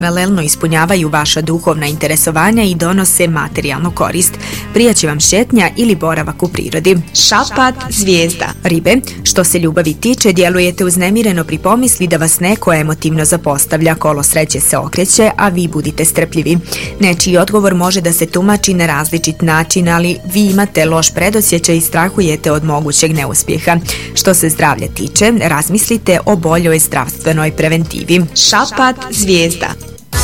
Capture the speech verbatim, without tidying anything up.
paralelno ispunjavaju vaša duhovna interesovanja i donose materijalnu korist. Prijaće vam šetnja ili boravak u prirodi. Šapat zvijezda. Ribe, što se ljubavi tiče, djelujete uznemireno pri pomisli da vas neko emotivno zapostavlja, kolo sreće se okreće, a vi budite strpljivi. Nečiji odgovor može da se tumači na različit način, ali vi imate loš predosjećaj i strahujete od mogućeg neuspjeha. Što se zdravlja tiče, razmislite o boljoj zdravstvenoj preventivi. Šapat zvijezda.